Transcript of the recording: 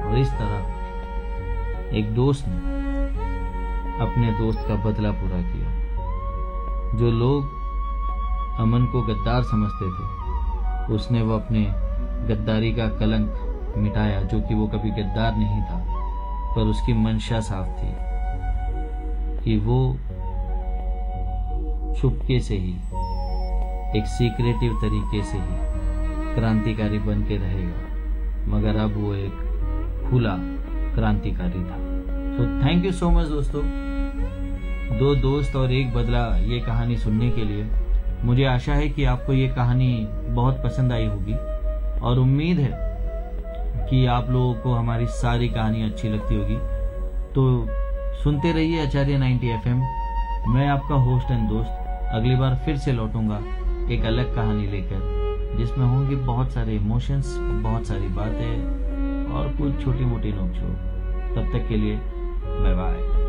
और इस तरह एक दोस्त ने अपने दोस्त का बदला पूरा किया। जो लोग अमन को गद्दार समझते थे, उसने वो अपने गद्दारी का कलंक मिटाया, जो कि वो कभी गद्दार नहीं था, पर उसकी मंशा साफ थी कि वो चुपके से ही, एक सीक्रेटिव तरीके से ही क्रांतिकारी बन के रहेगा, मगर अब वो एक खुला क्रांतिकारी था। तो थैंक यू सो मच दोस्तों, दो दोस्त और एक बदला ये कहानी सुनने के लिए। मुझे आशा है कि आपको ये कहानी बहुत पसंद आई होगी और उम्मीद है कि आप लोगों को हमारी सारी कहानी अच्छी लगती होगी। तो सुनते रहिए आचार्य 90 FM। मैं आपका होस्ट एंड दोस्त अगली बार फिर से लौटूंगा एक अलग कहानी लेकर, जिसमें होंगे बहुत सारे इमोशंस, बहुत सारी बातें और कुछ छोटी मोटी नोकझोंक। तब तक के लिए बाय बाय।